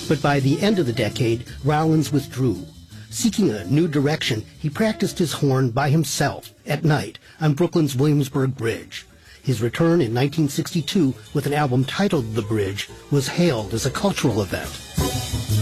But by the end of the decade, Rollins withdrew. Seeking a new direction, he practiced his horn by himself at night on Brooklyn's Williamsburg Bridge. His return in 1962 with an album titled The Bridge was hailed as a cultural event.